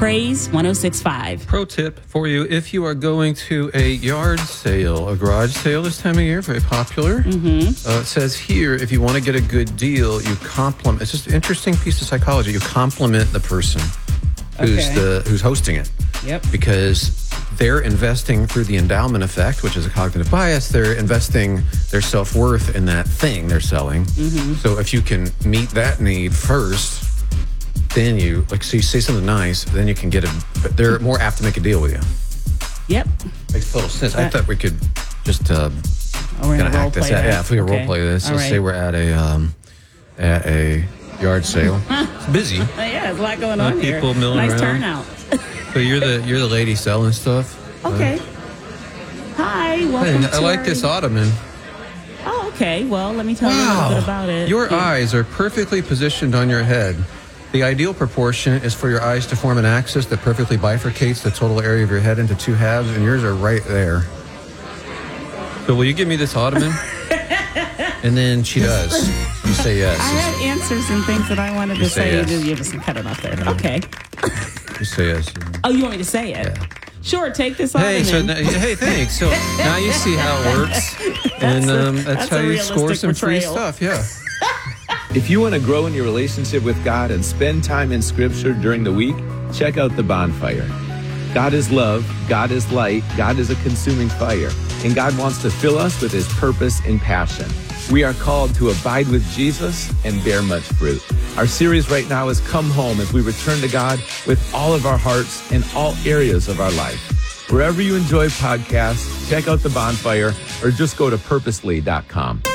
Praise 106.5. Pro tip for you, if you are going to a yard sale, a garage sale this time of year, very popular. It says here, if you want to get a good deal, you compliment. It's just an interesting piece of psychology. You compliment the person who's hosting it. Yep. Because they're investing through the endowment effect, which is a cognitive bias. They're investing their self-worth in that thing they're selling. So if you can meet that need first, then you say something nice, then you can get they're more apt to make a deal with you. Yep. Makes total sense. I thought we could just we're gonna hack this out. Yeah, if we could role play this. All Let's say we're at a yard sale. It's busy. Yeah, there's a lot going on here. People milling nice around. turnout. So you're the lady selling stuff. Okay. Hi, welcome I like this ottoman. Oh, okay. Well, let me tell you a little bit about it. Your eyes are perfectly positioned on your head. The ideal proportion is for your eyes to form an axis that perfectly bifurcates the total area of your head into two halves, and yours are right there. So will you give me this ottoman? And then she does. You say yes. I had answers and things that I wanted to say. Yes. You just cut it off there. Okay. You say yes. Oh, you want me to say it? Yeah. Sure, take this ottoman. Hey, thanks. So now you see how it works. And that's how you score some free stuff. Yeah. If you want to grow in your relationship with God and spend time in Scripture during the week, check out The Bonfire. God is love, God is light, God is a consuming fire, and God wants to fill us with His purpose and passion. We are called to abide with Jesus and bear much fruit. Our series right now is Come Home as we return to God with all of our hearts and all areas of our life. Wherever you enjoy podcasts, check out The Bonfire or just go to purposely.com.